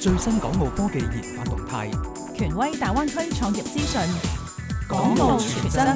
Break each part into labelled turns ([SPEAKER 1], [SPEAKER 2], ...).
[SPEAKER 1] 最新港澳科技研發動態，
[SPEAKER 2] 權威大灣區創業資訊，
[SPEAKER 1] 港澳全真。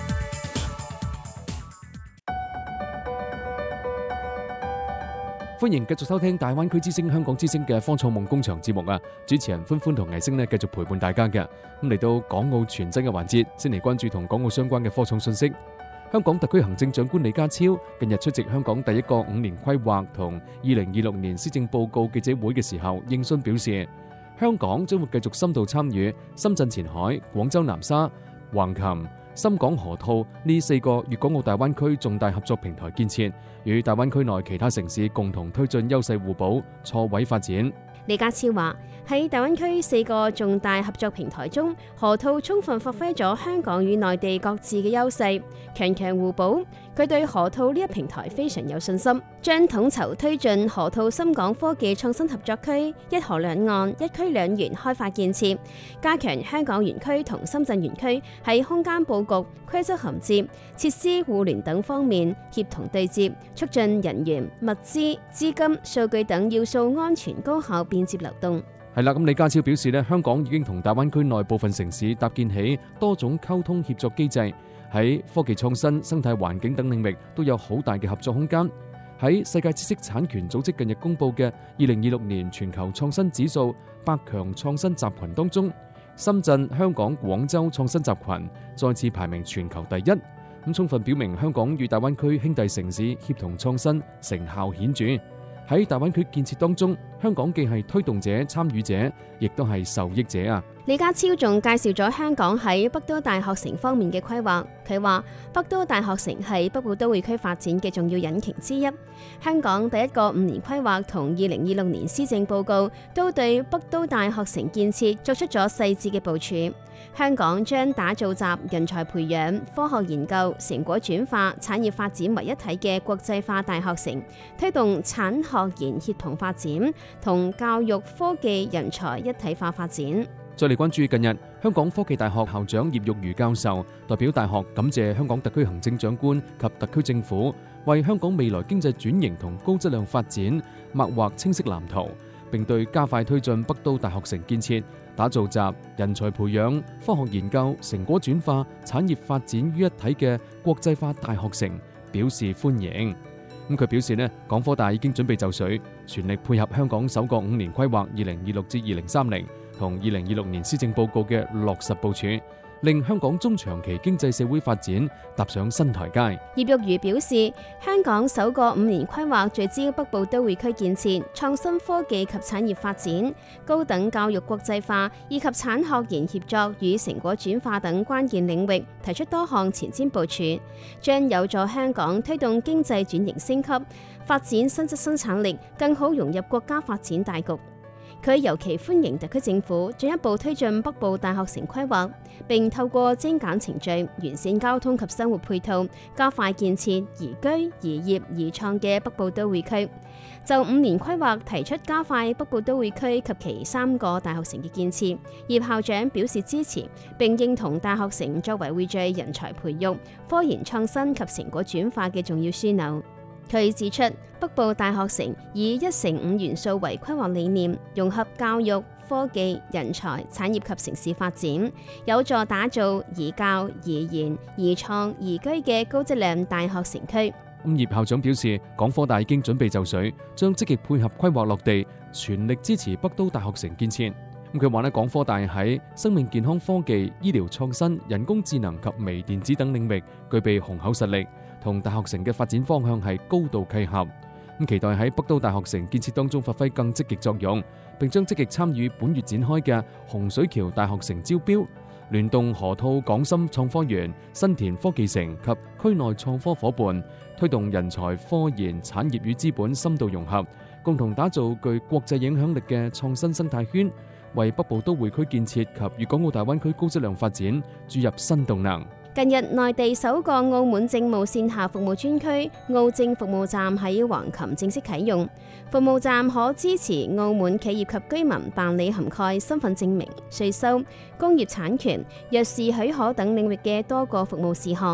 [SPEAKER 3] 歡迎繼續收聽大灣區之聲香港之聲嘅科創夢工場節目啊！主持人歡歡同藝星繼續陪伴大家嘅。咁嚟到港澳全真嘅環節，先嚟關注同港澳相關嘅科創信息。香港特區行政長官李家超近日出席香港第一個5年規劃同2026年施政報告記者會嘅時候，應訊表示，香港將會繼續深度參與深圳前海、廣州南沙、橫琴、深港河套呢4個粵港澳大灣區重大合作平台建設，與大灣區內其他城市共同推進優勢互補、錯位發展。
[SPEAKER 4] 李家超話：喺大灣區4個重大合作平台中，河套充分發揮咗香港與內地各自嘅優勢，強強互補。佢對河套呢一平台非常有信心，將統籌推進河套深港科技創新合作區、一河兩岸、一區兩園開發建設，加強香港園區同深圳園區喺空間佈局、規則銜接、設施互聯等方面協同對接，促進人員、物資、資金、數據等要素安全高效便接流動。
[SPEAKER 3] 係啦，咁李家超表示香港已經同大灣區內部分城市搭建起多種溝通協作機制，喺科技創新、生態環境等領域都有好大嘅合作空間。喺世界知識產權組織近日公布嘅2026年全球創新指數100強創新集群當中，深圳、香港、廣州創新集群再次排名全球第一，咁充分表明香港與大灣區兄弟城市協同創新成效顯著。喺大灣區建設當中，香港既係推動者、參與者，亦都係受益者啊！
[SPEAKER 4] 李家超仲介紹咗香港喺北都大學城方面嘅規劃。佢話北都大學城係北部都會區發展嘅重要引擎之一。香港第一個5年規劃同2026年施政報告都對北都大學城建設作出咗細緻嘅部署。香港將打造集人才培養、科學研究、成果轉化、產業發展為一體嘅國際化大學城，推動產學研協同發展同教育科技人才一體化發展。
[SPEAKER 3] 再嚟關注近日，香港科技大學校長葉玉如教授代表大學感謝香港特區行政長官及特區政府為香港未來經濟轉型同高質量發展擘劃清晰藍圖，並對加快推進北都大學城建設、打造集人才培養、科學研究、成果轉化、產業發展於一體嘅國際化大學城表示歡迎。佢表示港科大已經準備就緒，全力配合香港首個5年規劃2026至2030同2026年施政報告嘅落實部署，令香港中長期經濟社會發展踏上新台階。
[SPEAKER 4] 葉玉如表示，香港首個5年規劃聚焦北部都會區建設、創新科技及產業發展、高等教育國際化以及產學研協作與成果轉化等關鍵領域，提出多項前瞻部署，將有助香港推動經濟轉型升級、發展新質生產力，更好融入國家發展大局。佢尤其歡迎特區政府進一步推進北部大學城規劃，並透過精簡程序、完善交通及生活配套，加快建設宜居、宜業、宜創嘅北部都會區。就5年規劃提出加快北部都會區及其3個大學城嘅建設，葉校長表示支持，並認同大學城作為匯聚人才培育、科研創新及成果轉化嘅重要樞紐。佢指出，北部大學城以1乘5元素為規劃理念，融合教育、科技、人才、產業及城市發展，有助打造宜教、宜研、宜創、宜居嘅高質量大學城區。
[SPEAKER 3] 葉校長表示，港科大已經準備就緒，將積極配合規劃落地，全力支持北都大學城建設。佢話港科大喺生命健康科技、醫療創新、人工智能及微電子等領域具備雄厚實力，同大學城嘅發展方向係高度契合。期待喺北都大學城建設當中發揮更積極作用，並將積極參與本月展開嘅洪水橋大學城招標，聯動河套港深創科園、新田科技城及區內創科夥伴，推動人才、科研、產業與資本深度融合，共同打造具國際影響力嘅創新生態圈，為北部都會區建設及粵港澳大灣區高質量發展注入新動能。
[SPEAKER 4] 近日，內地首個澳門政務線下服務專區澳政服務站喺橫琴正式啟用。服務站可支持澳門企業及居民辦理涵蓋身份證明、稅收、工業產權、藥事許可等領域嘅多個服務事項。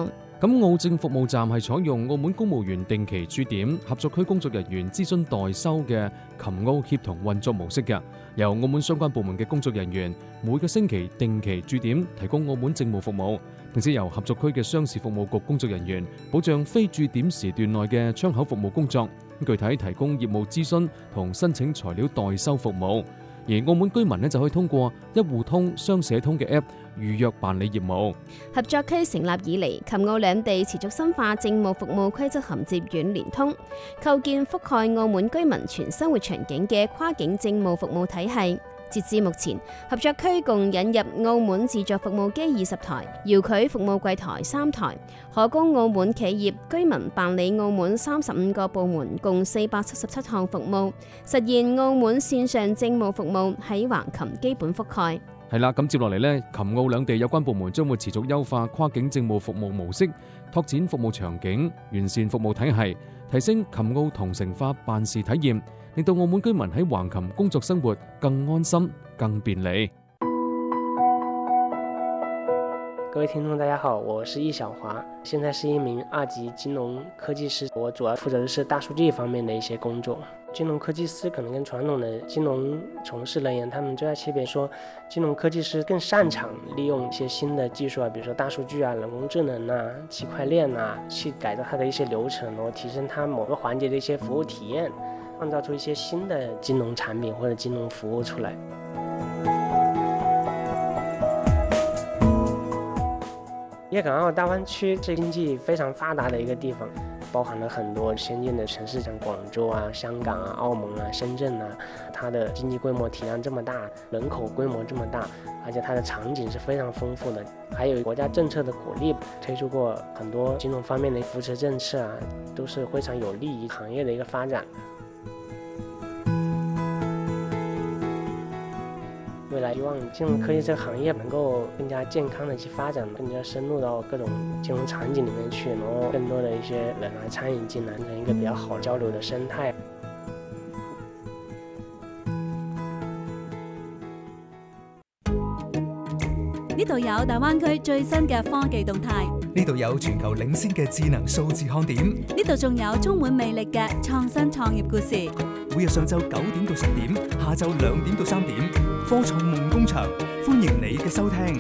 [SPEAKER 3] 咁澳政服務站係採用澳門公務員定期駐點合作區工作人員諮詢代收嘅琴澳協同運作模式嘅，由澳門相關部門嘅工作人員每個星期定期駐點提供澳門政務服務，並且由合作區嘅商事服務局工作人員保障非駐點時段內嘅窗口服務工作，具體提供業務諮詢同申請材料代收服務。而澳門居民呢就可以通過一戶通、雙社通嘅 App 預約辦理業務。
[SPEAKER 4] 合作區成立以嚟，琴澳兩地持續深化政務服務規則銜接軟聯通，構建覆蓋澳門居民全生活場景嘅跨境政務服務體系。截至目前，合作區共引入澳門自助服務機20台、遙距服務櫃台3台，可供澳門企業居民辦理澳門35個部門共477項服務，實現澳門線上政務服務喺橫琴基本覆蓋。
[SPEAKER 3] 係啦，咁接落嚟呢，琴澳兩地有關部門將會持續優化跨境政務服務模式，拓展服務場景，完善服務體系，提升琴澳同城化辦事體驗，令到澳門居民喺橫琴工作生活更安心、更便利。
[SPEAKER 5] 各位聽眾大家好，我是易小華，現在是一名2級金融科技師，我主要負責的是大數據方面的一些工作。金融科技師可能跟傳統的金融從事人員，他們最大區別說，金融科技師更擅長利用一些新的技術啊，比如說大數據啊、人工智能啊、區塊鏈啊，去改造它的一些流程，然後提升它某個環節的一些服務體驗，創造出一些新的金融產品或者金融服務出來。粵港澳大灣區是經濟非常發達的一個地方，包含了很多先進的城市，像廣州啊、香港啊、澳門啊、深圳啊，它的經濟規模體量這麼大，人口規模這麼大，而且它的場景是非常豐富的，還有國家政策的鼓勵，推出過很多金融方面的扶持政策啊，都是非常有利於行業的一個發展。未來希望金融科技這個行業能夠更加健康的去發展，更加深入到各種金融場景裡面去，然後更多的一些人來參與進來，形成一個比較好交流的生態。
[SPEAKER 2] 呢度有大灣區最新嘅科技動態，
[SPEAKER 1] 呢度有全球領先嘅智能數字看點，
[SPEAKER 2] 呢度仲有充滿魅力嘅創新創業故事。
[SPEAKER 1] 每日上晝9點到10點，下晝2點到3點，科創夢工場，歡迎你嘅收聽。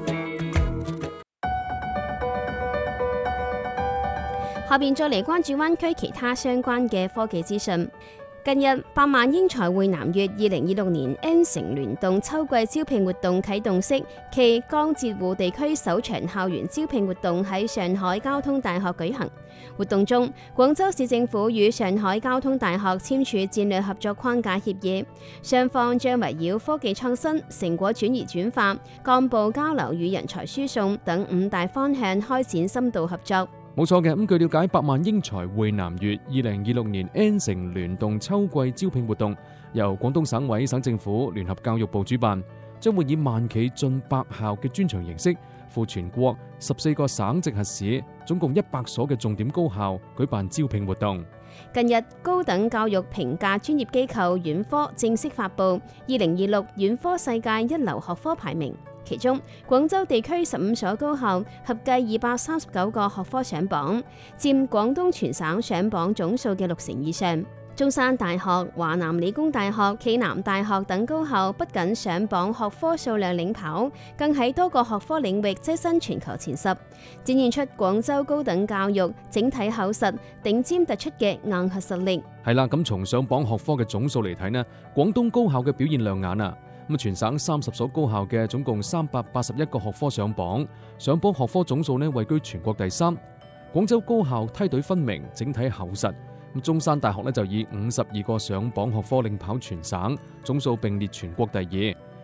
[SPEAKER 4] 下邊再嚟關注灣區其他相關嘅科技資訊。近日，百萬英才匯南粵2026年 N 城聯動秋季招聘活動啟動式暨江浙滬地區首場校園招聘活動喺上海交通大學舉行。活動中，廣州市政府與上海交通大學簽署戰略合作框架協議，雙方將圍繞科技創新、成果轉移轉化、幹部交流與人才輸送等5大方向開展深度合作。
[SPEAKER 3] 冇錯嘅，咁據了解，百萬英才匯南粵2026年 N 城聯動秋季招聘活動由廣東省委省政府聯合教育部主辦，將會以萬企進百校嘅專場形式，赴全國14個省直轄市，總共100所嘅重點高校舉辦招聘活動。
[SPEAKER 4] 近日，高等教育評價專業機構院科正式發布2026院科世界一流學科排名。其中，廣州地區15所高校合計239個學科上榜，佔廣東全省上榜總數嘅60%以上。中山大學、華南理工大學、暨南大學等高校不僅上榜學科數量領跑，更喺多個學科領域躋身全球前10，展現出廣州高等教育整體厚實、頂尖突出嘅硬核實力。
[SPEAKER 3] 係啦，咁從上榜學科嘅總數嚟睇呢，廣東高校嘅表現亮眼啊！咁全省30所高校嘅總共381個學科上榜學科總數呢位居全國第3。廣州高校梯隊分明，整體厚實。咁中山大學呢就以52個上榜學科領跑全省，總數並列全國第2。